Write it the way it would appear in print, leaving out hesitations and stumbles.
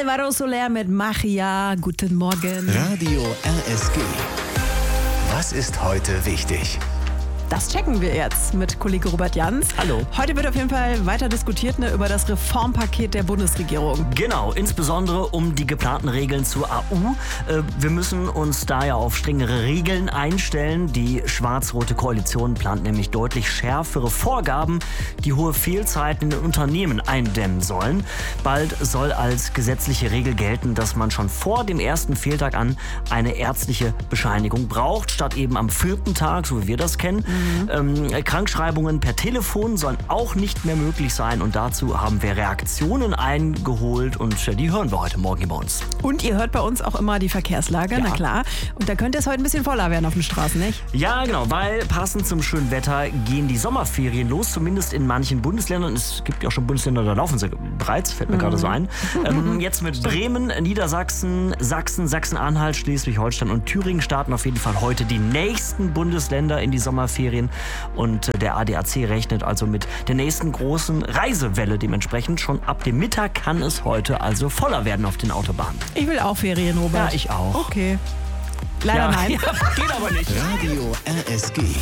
Alvaro Soler mit Machia. Guten Morgen. Radio RSG. Was ist heute wichtig? Das checken wir jetzt mit Kollege Robert Jans. Hallo. Heute wird auf jeden Fall weiter diskutiert über das Reformpaket der Bundesregierung. Genau, insbesondere um die geplanten Regeln zur AU. Wir müssen uns da ja auf strengere Regeln einstellen. Die schwarz-rote Koalition plant nämlich deutlich schärfere Vorgaben, die hohe Fehlzeiten in den Unternehmen eindämmen sollen. Bald soll als gesetzliche Regel gelten, dass man schon vor dem ersten Fehltag an eine ärztliche Bescheinigung braucht, statt eben am 4. Tag, so wie wir das kennen. Krankschreibungen per Telefon sollen auch nicht mehr möglich sein und dazu haben wir Reaktionen eingeholt und die hören wir heute Morgen bei uns. Und ihr hört bei uns auch immer die Verkehrslage, na klar. Und da könnte es heute ein bisschen voller werden auf den Straßen, nicht? Ja, genau, weil passend zum schönen Wetter gehen die Sommerferien los, zumindest in manchen Bundesländern. Es gibt ja auch schon Bundesländer, da laufen sie bereits, fällt mir gerade so ein. Jetzt mit Bremen, Niedersachsen, Sachsen, Sachsen-Anhalt, Schleswig-Holstein und Thüringen starten auf jeden Fall heute die nächsten Bundesländer in die Sommerferien. Und der ADAC rechnet also mit der nächsten großen Reisewelle dementsprechend. Schon ab dem Mittag kann es heute also voller werden auf den Autobahnen. Ich will auch Ferien, Robert. Ja, ich auch. Okay. Leider nein. Ja, geht aber nicht. Radio RSG.